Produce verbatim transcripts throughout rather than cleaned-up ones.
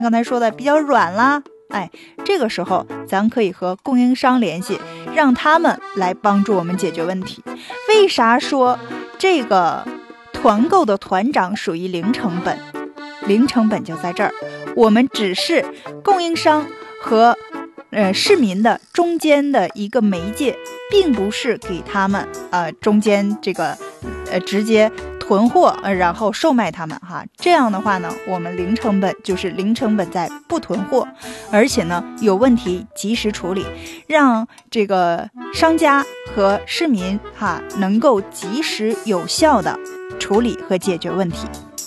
刚才说的比较软啦，哎，这个时候咱可以和供应商联系，让他们来帮助我们解决问题。为啥说这个团购的团长属于零成本？零成本就在这儿，我们只是供应商和呃市民的中间的一个媒介，并不是给他们呃中间这个呃直接囤货、呃、然后售卖他们哈。这样的话呢，我们零成本就是零成本在不囤货，而且呢有问题及时处理，让这个商家和市民哈能够及时有效的处理和解决问题。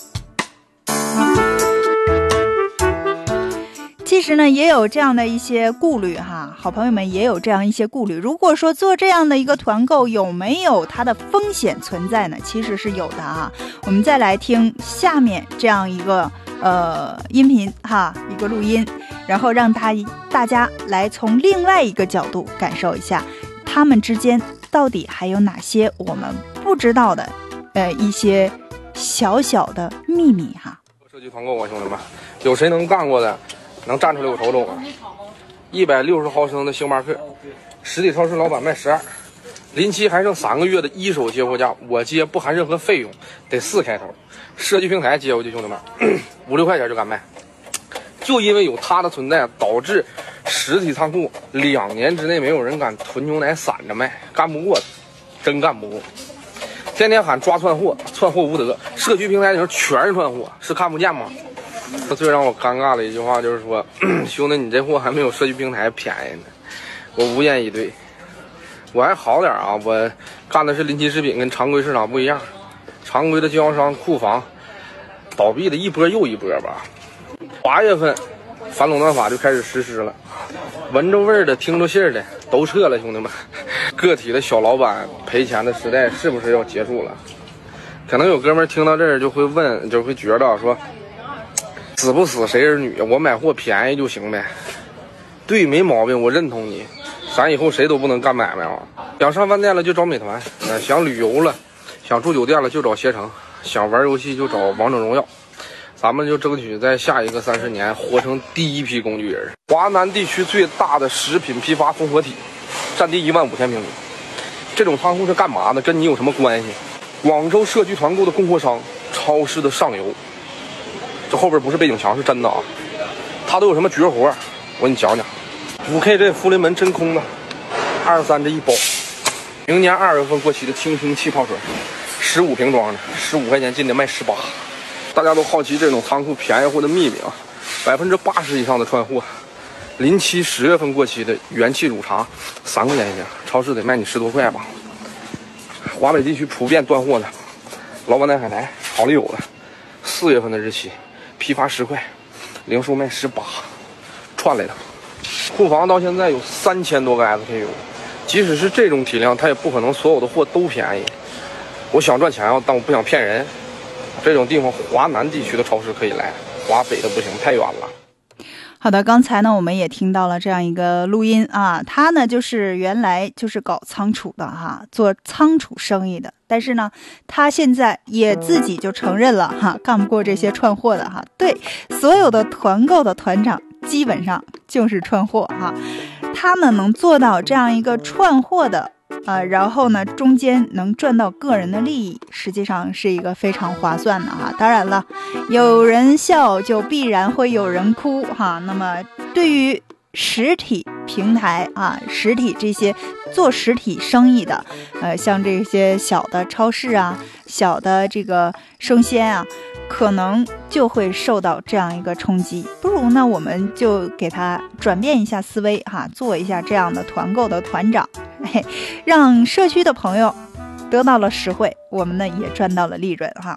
其实呢也有这样的一些顾虑哈，好朋友们也有这样一些顾虑。如果说做这样的一个团购，有没有它的风险存在呢？其实是有的啊。我们再来听下面这样一个呃音频哈，一个录音，然后让大大家来从另外一个角度感受一下，他们之间到底还有哪些我们不知道的呃一些小小的秘密哈。 社区团购啊，兄弟们，有谁能干过的？能站出来我瞅瞅啊！一百六十毫升的星巴克，实体超市老板卖十二，临期还剩三个月的一手接货价，我接不含任何费用，得四开头。社区平台接过去，兄弟们，五六块钱就敢卖。就因为有它的存在，导致实体仓库两年之内没有人敢囤牛奶散着卖，干不过，真干不过。天天喊抓窜货，窜货无德。社区平台里头全是窜货，是看不见吗？他最让我尴尬的一句话就是说，兄弟，你这货还没有社区平台便宜呢。我无言以对。我还好点啊，我干的是临期食品，跟常规市场不一样。常规的经销商库房倒闭的一波又一波吧。八月份反垄断法就开始实施了，闻着味儿的听着信儿的都撤了，兄弟们。个体的小老板赔钱的时代是不是要结束了？可能有哥们儿听到这儿就会问，就会觉得说，死不死谁是女，我买货便宜就行呗。对，没毛病，我认同你。咱以后谁都不能干买卖啊！想上饭店了就找美团，呃，想旅游了，想住酒店了就找携程，想玩游戏就找王者荣耀。咱们就争取在下一个三十年活成第一批工具人。华南地区最大的食品批发综合体，占地一万五千平米。这种仓库是干嘛的？跟你有什么关系？广州社区团购的供货商，超市的上游。这后边不是背景墙，是真的啊！它都有什么绝活？我给你讲讲。五 K 这福临门真空的，二十三这一包。明年二月份过期的清新气泡水，十五瓶装的，十五块钱进的卖十八。大家都好奇这种仓库便宜货的秘密啊！百分之八十以上的串货，临期十月份过期的元气乳茶，三块钱一斤，超市得卖你十多块吧。华北地区普遍断货的，老板奶海苔、好丽友的，四月份的日期，批发十块，零售卖十八，串来的。库房到现在有三千多个 S K U， 即使是这种体量，它也不可能所有的货都便宜。我想赚钱啊，但我不想骗人。这种地方，华南地区的超市可以来，华北的不行，太远了。 好的，刚才呢我们也听到了这样一个录音啊，他呢就是原来就是搞仓储的哈，做仓储生意的，但是呢他现在也自己就承认了哈，干不过这些串货的哈。对，所有的团购的团长基本上就是串货哈，他呢能做到这样一个串货的呃，然后呢中间能赚到个人的利益，实际上是一个非常划算的哈。当然了，有人笑就必然会有人哭哈。那么对于实体平台啊，实体这些做实体生意的呃，像这些小的超市啊，小的这个生鲜啊，可能就会受到这样一个冲击。不如呢我们就给他转变一下思维哈，做一下这样的团购的团长，嘿，让社区的朋友得到了实惠，我们呢也赚到了利润哈。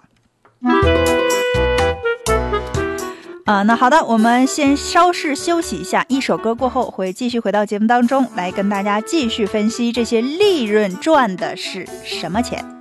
啊、呃，那好的，我们先稍事休息一下，一首歌过后会继续回到节目当中来跟大家继续分析这些利润赚的是什么钱。